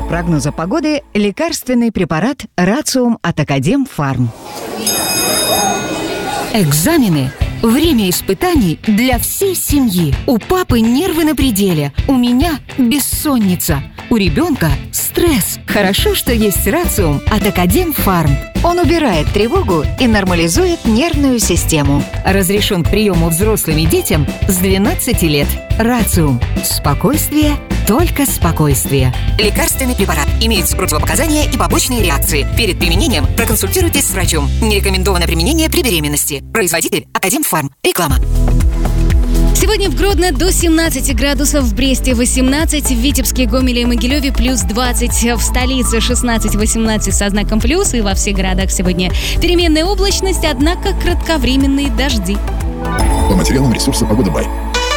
прогноза погоды лекарственный препарат «Рациум» от Академфарм. Экзамены. Время испытаний для всей семьи. У папы нервы на пределе, у меня бессонница, у ребенка стресс. Хорошо, что есть «Рациум» от Академфарм. Он убирает тревогу и нормализует нервную систему. Разрешен к приему взрослым и детям с 12 лет. «Рациум». Спокойствие, только спокойствие. Лекарственный препарат. Имеются противопоказания и побочные реакции. Перед применением проконсультируйтесь с врачом. Не рекомендовано применение при беременности. Производитель Академфарм. Реклама. Сегодня в Гродно до 17 градусов, в Бресте 18, в Витебске, Гомеле и Могилеве плюс 20, в столице 16-18 со знаком плюс, и во всех городах сегодня переменная облачность, однако кратковременные дожди. По материалам ресурса «Погода Бай».